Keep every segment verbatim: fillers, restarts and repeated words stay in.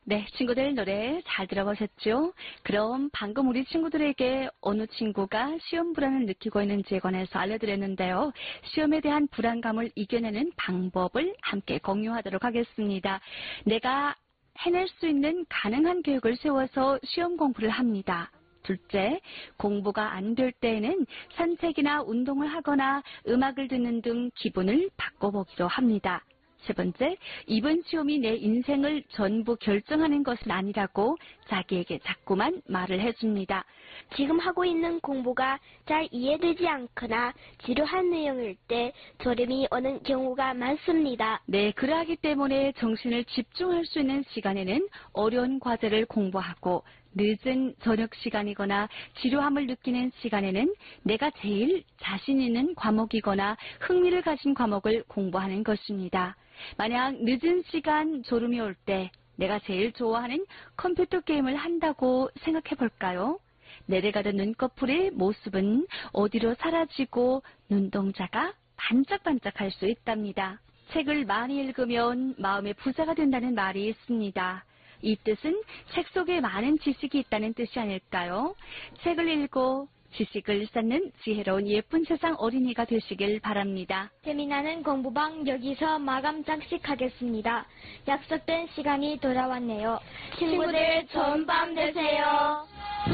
네, 친구들 노래 잘 들어보셨죠? 그럼 방금 우리 친구들에게 어느 친구가 시험 불안을 느끼고 있는지에 관해서 알려드렸는데요. 시험에 대한 불안감을 이겨내는 방법을 함께 공유하도록 하겠습니다. 내가 해낼 수 있는 가능한 계획을 세워서 시험 공부를 합니다. 둘째, 공부가 안 될 때에는 산책이나 운동을 하거나 음악을 듣는 등 기분을 바꿔보기로 합니다. 세 번째, 이번 시험이 내 인생을 전부 결정하는 것은 아니라고 자기에게 자꾸만 말을 해줍니다. 지금 하고 있는 공부가 잘 이해되지 않거나 지루한 내용일 때 졸음이 오는 경우가 많습니다. 네, 그러하기 때문에 정신을 집중할 수 있는 시간에는 어려운 과제를 공부하고 늦은 저녁 시간이거나 지루함을 느끼는 시간에는 내가 제일 자신 있는 과목이거나 흥미를 가진 과목을 공부하는 것입니다. 만약 늦은 시간 졸음이 올 때 내가 제일 좋아하는 컴퓨터 게임을 한다고 생각해 볼까요? 내려가던 눈꺼풀의 모습은 어디로 사라지고 눈동자가 반짝반짝할 수 있답니다. 책을 많이 읽으면 마음의 부자가 된다는 말이 있습니다. 이 뜻은 책 속에 많은 지식이 있다는 뜻이 아닐까요? 책을 읽고 지식을 쌓는 지혜로운 예쁜 세상 어린이가 되시길 바랍니다. 재미나는 공부방 여기서 마감 장식하겠습니다. 약속된 시간이 돌아왔네요. 친구들 좋은 밤 되세요.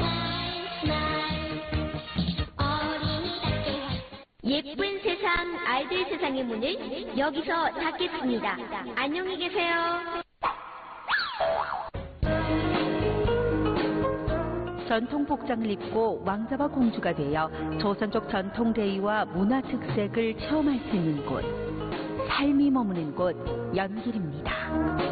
예쁜 세상 아이들 세상의 문을 여기서 닫겠습니다. 안녕히 계세요. 전통 복장을 입고 왕자와 공주가 되어 조선족 전통 레이와 문화 특색을 체험할 수 있는 곳, 삶이 머무는 곳 연길입니다.